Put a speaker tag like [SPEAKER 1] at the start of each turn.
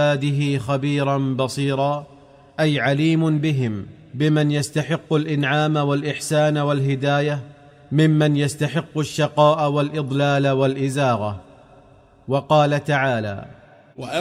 [SPEAKER 1] عباده خبيرا بصيرا، أي عليم بهم، بمن يستحق الإنعام والإحسان والهداية ممن يستحق الشقاء والإضلال والإزاغة. وقال تعالى: